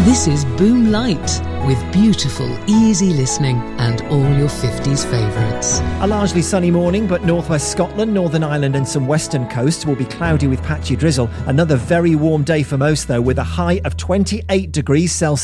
This is Boom Light, with beautiful, easy listening and all your 50s favourites. A largely sunny morning, but northwest Scotland, Northern Ireland and some western coasts will be cloudy with patchy drizzle. Another very warm day for most, though, with a high of 28 degrees Celsius.